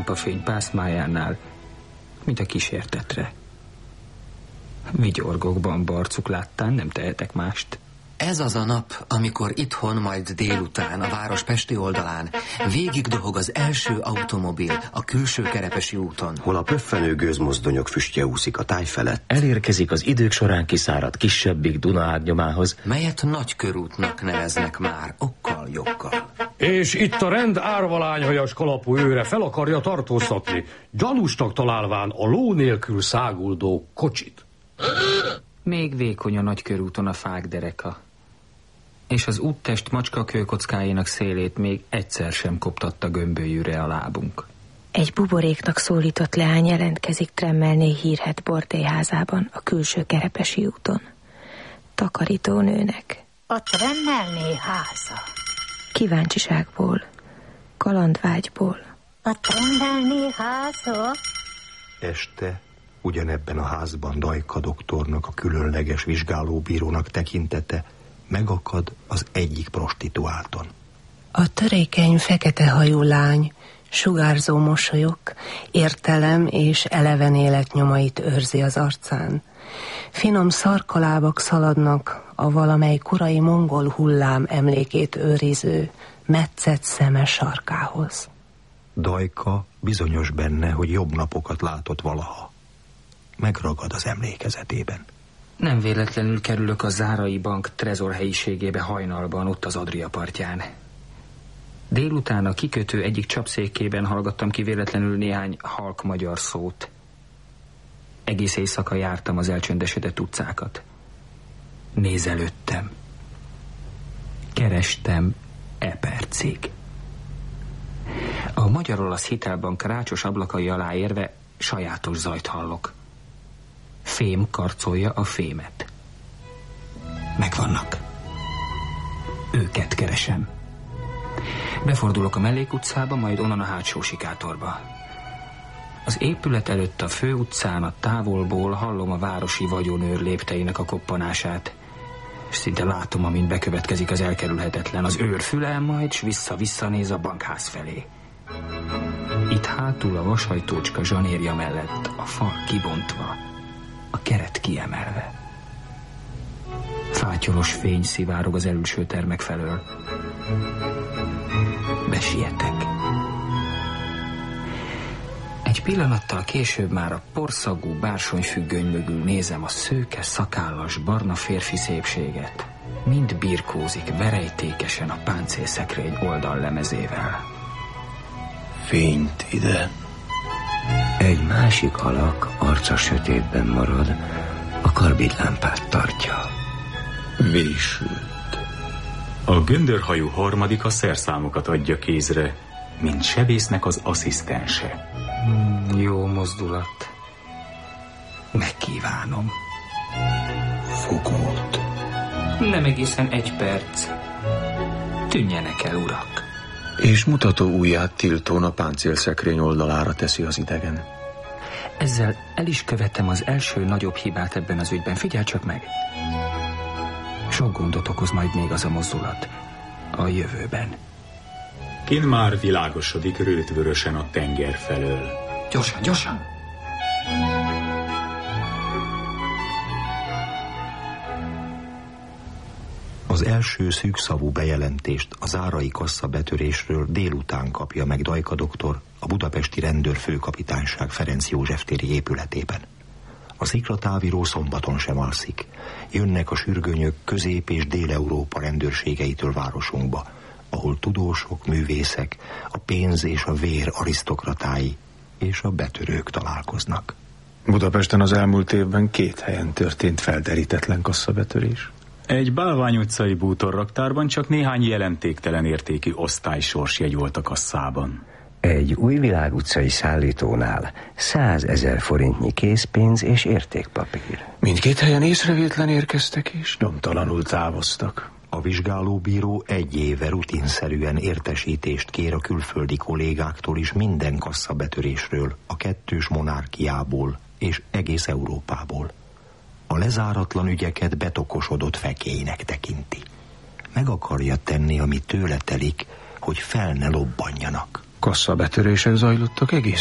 a fény pászmájánál, mint a kísértetre. Vigyorgokban barcuk láttán nem tehetek mást. Ez az a nap, amikor itthon, majd délután, a város pesti oldalán végig dohog az első automobil a külső Kerepesi úton. Hol a pöffenő gőzmozdonyok füstje úszik a táj felett. Elérkezik az idők során kiszáradt kisebbik Duna átnyomához, melyet Nagykörútnak neveznek már, okkal-joggal. És itt a rend árvalányhajas kalapú őre fel akarja tartóztatni, gyanúsnak találván a ló nélkül száguldó kocsit. Még vékony a Nagykörúton a fák dereka, és az úttest macskakőkockáinak szélét még egyszer sem koptatta gömbölyűre a lábunk. Egy buboréknak szólított leány jelentkezik Tremmelné hírhedt bordélyházában a külső Kerepesi úton. Takarítónőnek. A Tremmelné háza. Kíváncsiságból, kalandvágyból. A Tremmelné háza? Este ugyanebben a házban Dajka doktornak, a különleges vizsgálóbírónak tekintete megakad az egyik prostituálton. A törékeny, fekete hajú lány sugárzó mosolyok, értelem és eleven életnyomait őrzi az arcán. Finom szarkalábak szaladnak a valamely korai mongol hullám emlékét őriző, metszett szeme sarkához. Dajka bizonyos benne, hogy jobb napokat látott valaha. Megragad az emlékezetében. Nem véletlenül kerülök a Zárai Bank trezor helyiségébe hajnalban, ott az Adria partján. Délután a kikötő egyik csapszékében hallgattam ki véletlenül néhány halk magyar szót. Egész éjszaka jártam az elcsöndesedett utcákat. Nézelődtem. Kerestem percig. A Magyar-Olasz Hitelbank rácsos ablakai alá érve sajátos zajt hallok. Fém karcolja a fémet. Megvannak. Őket keresem. Befordulok a mellékutcába, majd onnan a hátsó sikátorba. Az épület előtt a főutcán, a távolból hallom a városi vagyonőr lépteinek a koppanását, és szinte látom, amint bekövetkezik az elkerülhetetlen. Az őr fülel majd, s vissza-visszanéz a bankház felé. Itt hátul a vasajtócska zsanérja mellett, a fal kibontva, a keret kiemelve. Fátyolos fény szivárog az elülső termek felől. Besietek. Egy pillanattal később már a porszagú bársonyfüggöny mögül nézem a szőke, szakállas, barna férfi szépséget. Mind birkózik verejtékesen a páncélszekrény oldallemezével. Fényt ide. egy másik alak arca sötétben marad, a karbidlámpát tartja. Vésült. A göndörhajú harmadik a szerszámokat adja kézre, mint sebésznek az asszisztense. Jó mozdulat. Megkívánom. Fogót. Nem egészen 1 perc. Tűnjenek el, urak. És mutató ujját tiltón a páncélszekrény oldalára teszi az idegen. Ezzel el is követem az első nagyobb hibát ebben az ügyben. Figyelj csak meg! Sok gondot okoz majd még az a mozdulat a jövőben. Kin már világosodik rőtvörösen a tenger felől. Gyorsan, gyorsan! Az első szűkszavú bejelentést a zárai kasszabetörésről délután kapja meg Dajka doktor a budapesti rendőrfőkapitányság Ferenc József téri épületében. A sziklatávíró szombaton sem alszik. Jönnek a sürgönyök Közép- és Dél-Európa rendőrségeitől városunkba, ahol tudósok, művészek, a pénz és a vér arisztokratái és a betörők találkoznak. Budapesten az elmúlt évben 2 helyen történt felderítetlen kasszabetörés. Egy Bálvány utcai bútorraktárban csak néhány jelentéktelen értékű osztálysorsjegy volt a kasszában. Egy Újvilág utcai szállítónál 100 000 forintnyi készpénz és értékpapír. Mindkét helyen észrevétlen érkeztek és nyomtalanul távoztak. A vizsgálóbíró 1 éve rutinszerűen értesítést kér a külföldi kollégáktól is minden kasszabetörésről, a 2-s monarchiából és egész Európából. A lezáratlan ügyeket betokosodott fekélynek tekinti. Meg akarja tenni, ami tőle telik, hogy fel ne lobbanjanak. Kasszabetörések zajlottak egész